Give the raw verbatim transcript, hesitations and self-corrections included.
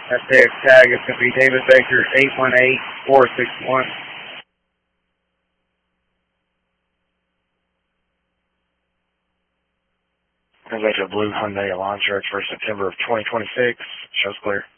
That there tag is going to be David Baker, eight one eight, four six one. David Baker, blue Hyundai Elantra for September of twenty twenty-six. Show's clear.